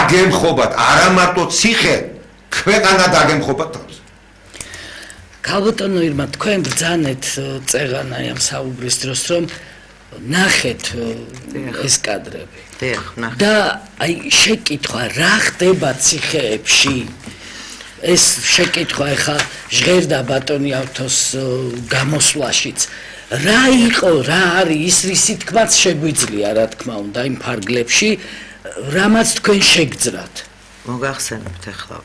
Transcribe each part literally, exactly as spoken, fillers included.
დაგემხობათ, არა მარტო ციხე, ქვეყანა დაგემხობათ თავს. ქალბატონო ირმა, თქვენ ბრძანეთ წეღანა ამ საუბრის დროს, რომ ნახეთ ეს კადრები. და აი შეკითხვა, რა ხდება ციხეებში? ეს შეკითხვა ეხა ჟღერდა ბატონი ავთოს გამოსვლაშიც. რა იყო, რა არის ის რისი თქმაც შეგვიძლია, რა თქმა უნდა, იმ ფარგლებში, რამაც თქვენ შეგძრათ. მოგახსენებთ ახლა.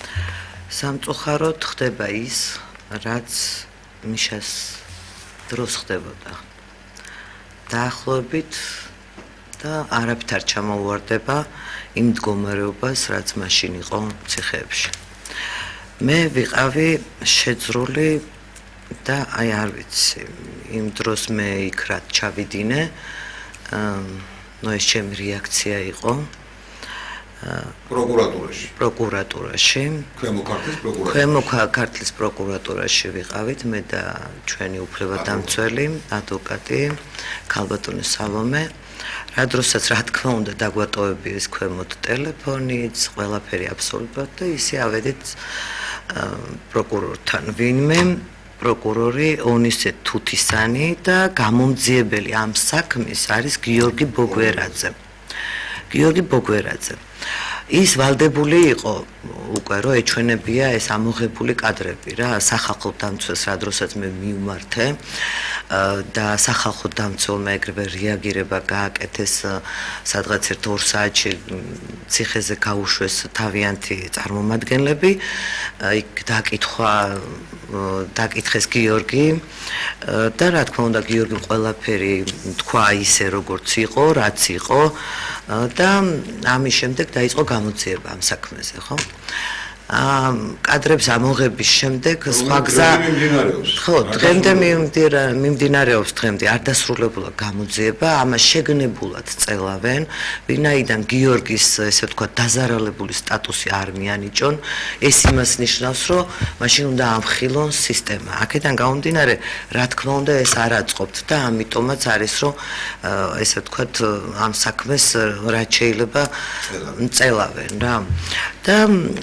სამწუხაროდ ხდება ის, რაც მიშას დროს ხდებოდა. დაახლოებით და არაფრით არ ჩამოუვარდება იმ მდგომარეობას, რაც მაშინ იყო ციხეებში. მე ვიყავი შეძრული და აი არ ვიცი, იმ დროს მე იქ რა ჩავიდინე, ნუ ეს ჩემი რეაქცია იყო. პროკურატურაში. პროკურატურაში. ქვემო ქართლის პროკურატურაში. ქვემო ქართლის პროკურატურაში ვიყავით მე და ჩვენი უფლებადამცველი, ადვოკატი, ქალბატონი სალომე. რა დროსაც რა თქმა უნდა დაგვატოვებიეს ქვემოთ ტელეფონიც, ყველაფერი აბსოლუტურად და ისე ავედით პროკურორთან. ვინმე პროკურორი ონისე თუთისანი და გამომძიებელი ამ საქმის არის გიორგი ბოგვერაძე. გიორგი ბოგვერაძე. ის ვალდებული იყო უკვე რომ ეჩვენებია ეს ამოღებული კადრები რა სახალხო დამცველს რა დროსაც მე მივმართე და სახალხო დამცველმა ეგრევე რეაგირება გააკეთეს სადღაც ერთ ორ საათში ციხეზე გაუშვეს თავიანთი წარმომადგენლები იქ დაკითხვა დაკითხეს გიორგი და რა თქმა უნდა გიორგიმ ყველაფერი თქვა ისე როგორც იყო რაც იყო და ამის შემდეგ დაიწყო გამოძიება ამ საქმეზე, ხო? აა კადრებს ამოღების შემდეგ სხვა გზა ხო, დღემდე მიმდინარეობს დღემდე არ დასრულებულა გამოძიება, ამას შეგნებულად წელავენ, ვინაიდან გიორგის ესე ვთქვათ დაზარალებული სტატუსი არ მიანიჭონ, ეს იმას ნიშნავს, რომ მაშინ უნდა ამხილონ სისტემა. აქედან გამომდინარე, რა თქმა უნდა ეს არ აწყობთ და ამიტომაც არის, რომ ესე ვთქვათ ამ საქმეს რაც შეიძლება წელავენ რა. და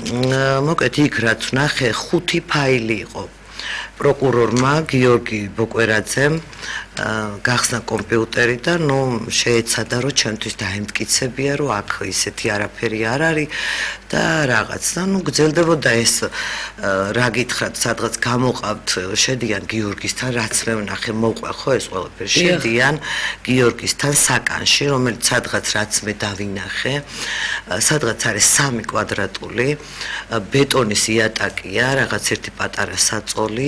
მოკეთ იქ რაც ვნახე ხუთი ფაილი იყო პროკურორმა გიორგი ბოკვერაძემ გახსნა კომპიუტერი და ნუ შეეცადა რომ ჩემთვის დაემტკიცებია რომ აქ ისეთი არაფერი არ არის და რაღაც და ნუ გძელდებოდა ეს რა გითხრათ სადღაც გამოყავთ შედიან გიორგისთან რაც მე ვნახე მოყვე ხო ეს ყველაფერი შედიან გიორგისთან საკანში რომელიც სადღაც რაც მე დავინახე სადღაც არის სამი კვადრატული ბეტონის იატაკია რაღაც ერთი პატარა საწოლი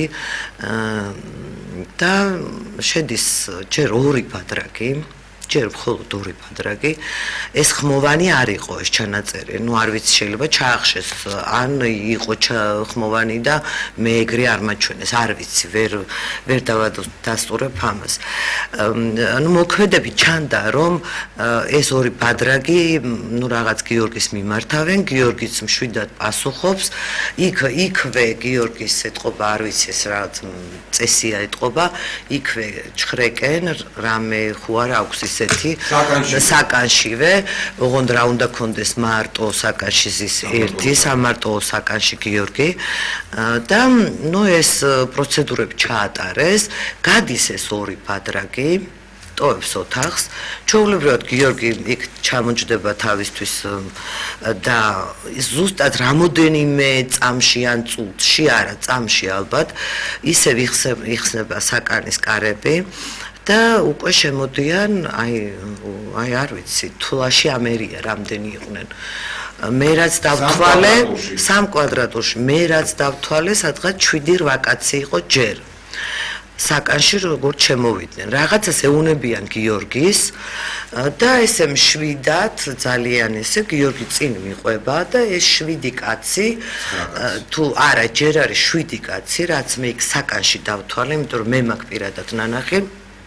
და შედის ჯერ ორი ბადრაგი ჯერ მხოლოდ ორი ბადრაგი ეს ხმოვანი არ იყო ეს ჩანაწერი ნუ არ ვიცი შეიძლება ჩაახშეს ან იყო ხმოვანი და მე ეგრე არ მაჩვენეს არ ვიცი ვერ ვერ დავადასტურებ ამას ნუ მოქმედები ჩანდა რომ ეს ორი ბადრაგი ნუ რაღაც გიორგის მიმართავენ გიორგიც მშვიდად პასუხობს იქ იქვე გიორგის ეთყობა არ ვიცი ეს რაღაც წესია ეთყობა იქვე ჩხრეკენ რამე ხო არ აქვს ისეთი საკანშივე ოღონდ რა უნდა კონდეს მარტო საკანში ზის ერთი სამარტო საკანში გიორგი და ნუ ეს პროცედურები ჩაატარეს გადის ეს ორი ბადრაგი ტოვებს ოთახს ჩვეულებრივად გიორგი იქ ჩამოჯდება თავისთვის და ზუსტად რამოდენიმე წამში ან წუთში არა წამში ალბათ ისე იხსნება საკანის კარები და უკვე შემოდიან აი აი არ ვიცი თულაში ამერია რამდენი იყვნენ მე რაც დავთვალე სამ კვადრატურში მე რაც დავთვალე სადღაც შვიდი რვა კაცი იყო ჯერ საკანში როგორც შემოვიდნენ რაღაცას ეუნებიან გიორგის და ესე მშვიდად ძალიან ესე გიორგი წინ მიყვება და ეს შვიდი კაცი თუ არა ჯერ არის შვიდი კაცი რაც მე იქ საკანში დავთვალე იმიტომ რომ მე მაგ პირადად ნანახი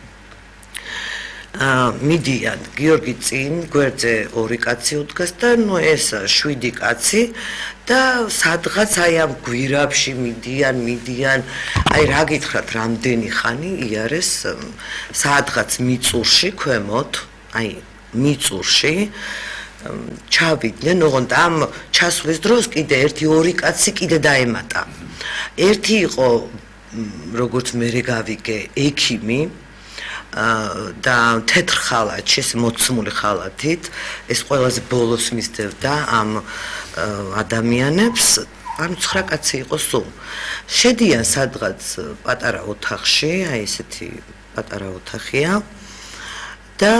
მიდიან გიორგი წინ გვერდზე ორი კაცი უდგას და ნუ ეს შვიდი კაცი და სადღაც აი ამ გვირაბში მიდიან მიდიან აი რა გითხრათ რამდენი ხანი იარეს სადღაც მიწურში ქვემოთ აი მიწურში ჩავიდნენ, ოღონდ ამ ჩასვლის დროს კიდე ერთი ორი კაცი კიდე დაემატა. ერთი იყო როგორც მე გავიგე ექიმი და თეთრ ხალათში, ეს მოცმული ხალათით, ეს ყველაზე ბოლოს მისდევდა ამ ადამიანებს, ანუ ცხრა კაცი იყო სულ. შედიან სადღაც პატარა ოთახში, აი ესეთი პატარა ოთახია და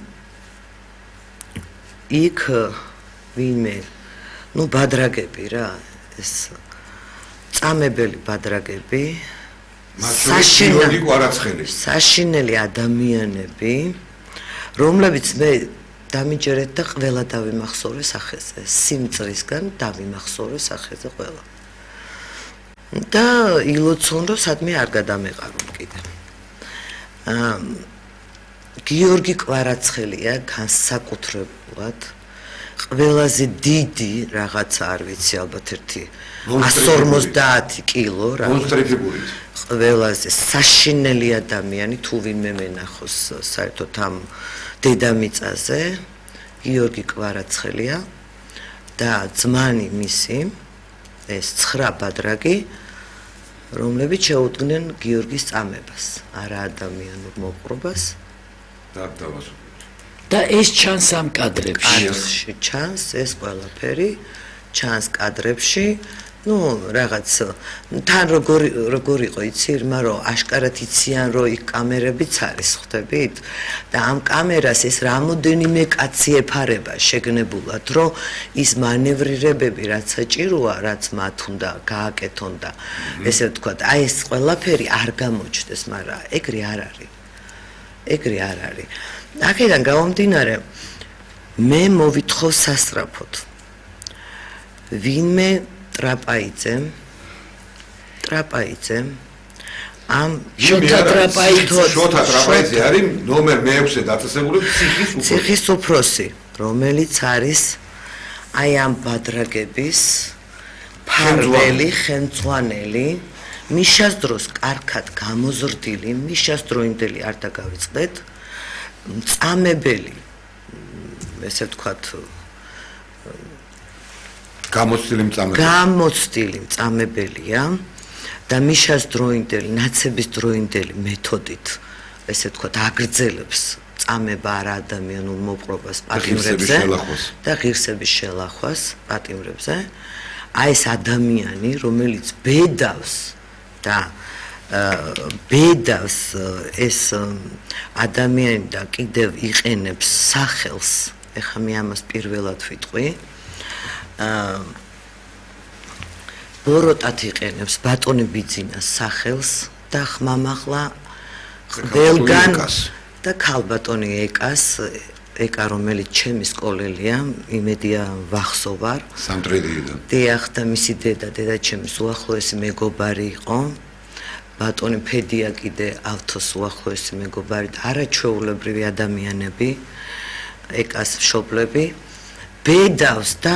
იქ ვინმე, ну ბადრაგები რა, ეს წამებელი ბადრაგები, საშინელი კვარაცხელი, საშინელი ადამიანები, რომლებიც მე დამიჯერეთ და ყველა დავიმახსოვრე სახეზე, სიმწრისგან დავიმახსოვრე სახეზე ყველა. და ილოცონ რომ სადმე არ გადამეყარო კიდე. აა გიორგი კვარაცხელია განსაკუთრებულად ყველაზე დიდი რაღაცა არ ვიცი ალბათ ერთი εκατს ორმოცდაათი კილო რა. მონსტრი ფიგურით. ყველაზე საშინელი ადამიანი თუ ვინმე მენახოს საერთოდ ამ დედამიწაზე გიორგი კვარაცხელია და ძმანი მისი ეს ცხრა ბადრაგი რომლებიც შეუდგნენ გიორგის წამებას, არა ადამიანურ მოპყრობას და ეს ჩანს ამ კადრებში. ჩანს ეს ყველაფერი, ჩანს კადრებში. ну რაღაც თან როგორი როგორ იყო იცი რა რომ აშკარად იციან რომ იქ კამერებიც არის ხვდებით და ამ კამერას ეს რამოდენიმე კაცი ეფარება შეგნებულად რომ ის მანევრირებები რაც საჭიროა რაც მათ უნდა გააკეთონ და ესე ვთქვათ აი ეს ყველაფერი არ გამოჩნდეს მაგრამ ეგრე არ არის ეგრე არ არის აქედან გამომდინარე მე მოვითხოვ სასწრაფოდ ვინმე ტრაპაიძე ტრაპაიძე ამ შოთა ტრაპაიძე შოთა ტრაპაიძე არის ნომერ მეექვსე დაწესებული ციხის უფროსი ციხის უფროსი რომელიც არის აი ამ ბადრაგების ფარველი ხელმძღვანელი მიშას დროს კარგად გამოზრდილი მიშას დროინდელი არ დაგავიწყდეთ წამებელი ესე ვთქვათ გამოცდილი მწამებელი გამოცდილი მწამებელია და მიშას დროინდელი ნაცების დროინდელი მეთოდით ესე ვთქვათ აგრძელებს წამება არა ადამიანურ მოპყრობას პატიმრებზე და ღირსების შელახვას პატიმრებზე აი ეს ადამიანი რომელიც ბედავს და ბედავს ეს ადამიანი და კიდევ იყენებს სახელს ეხლა მე ამას პირველად ვიტყვი აა ბოროტად იყენებს ბატონი ბიძინას სახელს და ხმამაღლა ყველგან და ქალბატონი ეკას ეკა რომელიც ჩემი სკოლელია იმედია ვახსოვარ სამტრედიიდან დიახ და მისი დედა დედა ჩემის უახლოესი მეგობარი იყო ბატონი ფედია კიდე ავთოს უახლოესი მეგობარი და არაჩვეულებრივი ადამიანები ეკას მშობლები ბედავს და